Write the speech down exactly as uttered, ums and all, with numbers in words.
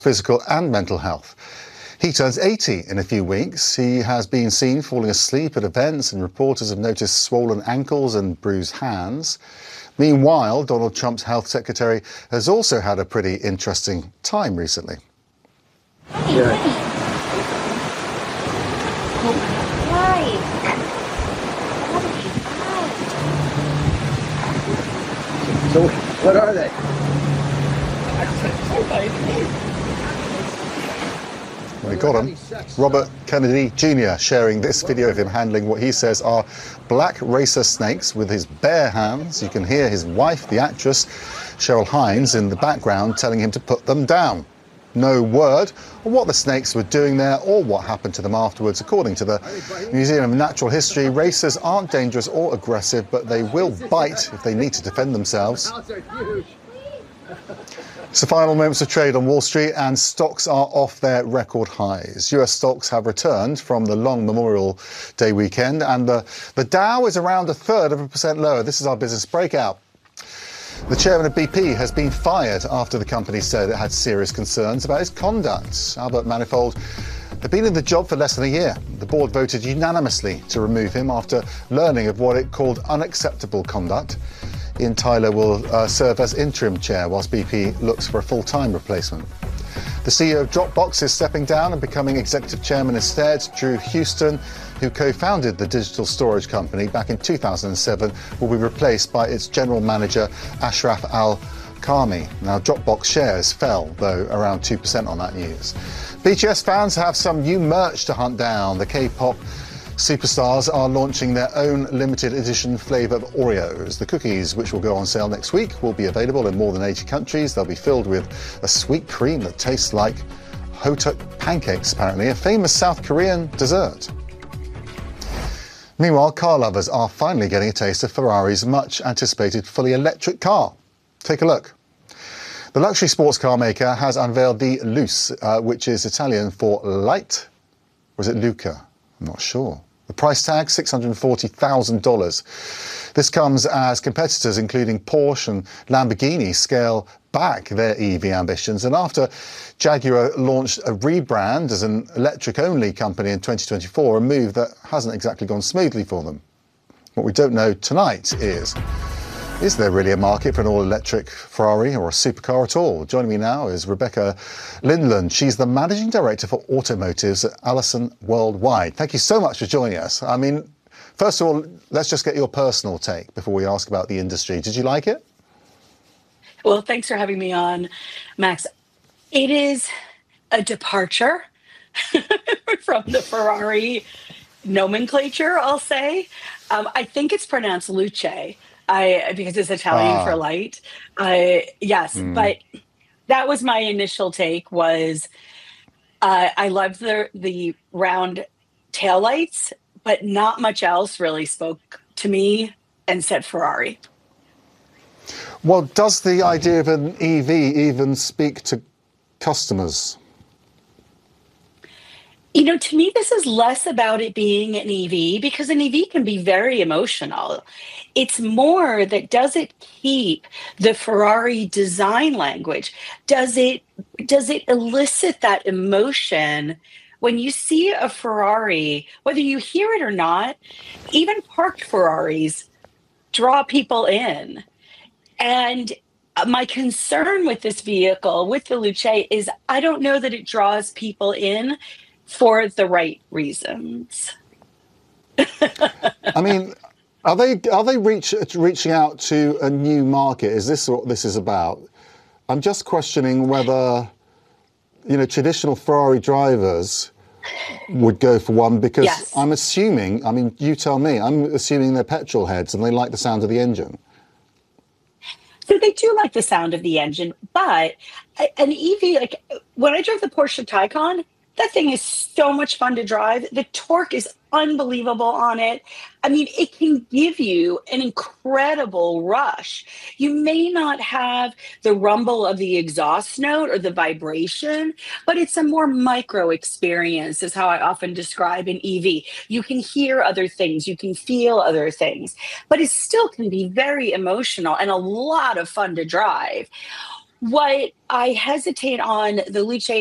physical and mental health. He turns eighty in a few weeks. He has been seen falling asleep at events, and reporters have noticed swollen ankles and bruised hands. Meanwhile, Donald Trump's health secretary has also had a pretty interesting time recently. Yeah. Why? So, what are they? We got him. Robert Kennedy Junior sharing this video of him handling what he says are black racer snakes with his bare hands. You can hear his wife, the actress Cheryl Hines, in the background telling him to put them down. No word on what the snakes were doing there or what happened to them afterwards. According to the Museum of Natural History, racers aren't dangerous or aggressive, but they will bite if they need to defend themselves. So final moments of trade on Wall Street, and stocks are off their record highs. U S stocks have returned from the long Memorial Day weekend, and the, the Dow is around a third of a percent lower. This is our business breakout. The chairman of B P has been fired after the company said it had serious concerns about his conduct. Albert Manifold had been in the job for less than a year. The board voted unanimously to remove him after learning of what it called unacceptable conduct. Ian Tyler will uh, serve as interim chair whilst B P looks for a full-time replacement. The C E O of Dropbox is stepping down and becoming executive chairman instead. Drew Houston, who co-founded the digital storage company back in two thousand seven, will be replaced by its general manager, Ashraf Al-Karmi. Now, Dropbox shares fell, though, around two percent on that news. B T S fans have some new merch to hunt down. The K-pop superstars are launching their own limited edition flavour of Oreos. The cookies, which will go on sale next week, will be available in more than eighty countries. They'll be filled with a sweet cream that tastes like Hotuk pancakes, apparently, a famous South Korean dessert. Meanwhile, car lovers are finally getting a taste of Ferrari's much-anticipated fully electric car. Take a look. The luxury sports car maker has unveiled the Luce, uh, which is Italian for light, or is it Luca? I'm not sure. The price tag, six hundred forty thousand dollars. This comes as competitors, including Porsche and Lamborghini, scale back their E V ambitions. And after Jaguar launched a rebrand as an electric-only company in twenty twenty-four, a move that hasn't exactly gone smoothly for them. What we don't know tonight is, is there really a market for an all-electric Ferrari or a supercar at all? Joining me now is Rebecca Lindland. She's the Managing Director for Automotives at Allison Worldwide. Thank you so much for joining us. I mean, first of all, let's just get your personal take before we ask about the industry. Did you like it? Well, thanks for having me on, Max. It is a departure from the Ferrari nomenclature, I'll say. Um, I think it's pronounced Luce. I, because it's Italian ah. for light. Uh, yes, mm. but that was my initial take was uh, I loved the, the round taillights, but not much else really spoke to me and said Ferrari. Well, does the idea of an E V even speak to customers? You know, to me, this is less about it being an E V, because an E V can be very emotional. It's more that, does it keep the Ferrari design language? Does it does it elicit that emotion when you see a Ferrari, whether you hear it or not? Even parked Ferraris draw people in. And my concern with this vehicle, with the Luce, is I don't know that it draws people in for the right reasons. I mean, are they are they reach, reaching out to a new market? Is this what this is about? I'm just questioning whether, you know, traditional Ferrari drivers would go for one, because yes. I'm assuming, I mean, you tell me, I'm assuming they're petrol heads and they like the sound of the engine. So they do like the sound of the engine, but an E V, like when I drove the Porsche Taycan, that thing is so much fun to drive. The torque is unbelievable on it. I mean, it can give you an incredible rush. You may not have the rumble of the exhaust note or the vibration, but it's a more micro experience, is how I often describe an E V. You can hear other things, you can feel other things, but it still can be very emotional and a lot of fun to drive. What I hesitate on the Luce